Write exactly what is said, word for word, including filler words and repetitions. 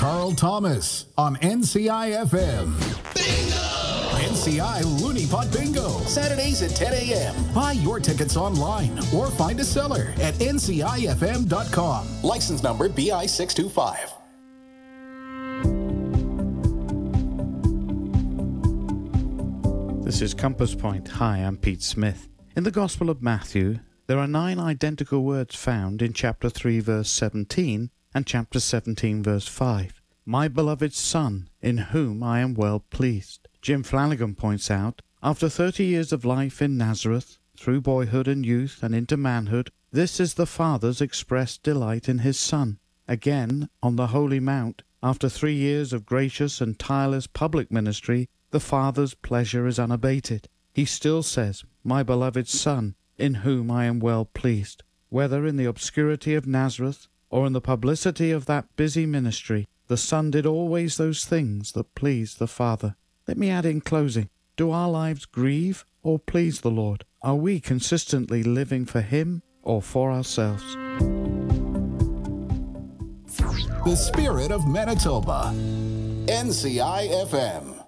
Carl Thomas on N C I F M. Bingo! N C I Looney Pot Bingo, Saturdays at ten a.m. Buy your tickets online or find a seller at N C I F M dot com. License number B I six two five. This is Compass Point. Hi, I'm Pete Smith. In the Gospel of Matthew, there are nine identical words found in chapter three, verse seventeen, and chapter seventeen, verse five. My beloved Son, in whom I am well pleased. Jim Flanagan points out, after thirty years of life in Nazareth, through boyhood and youth and into manhood, this is the Father's expressed delight in his Son. Again, on the Holy Mount, after three years of gracious and tireless public ministry, the Father's pleasure is unabated. He still says, my beloved Son, in whom I am well pleased. Whether in the obscurity of Nazareth or in the publicity of that busy ministry, the Son did always those things that pleased the Father. Let me add in closing, do our lives grieve or please the Lord? Are we consistently living for Him or for ourselves? The Spirit of Manitoba. N C I F M.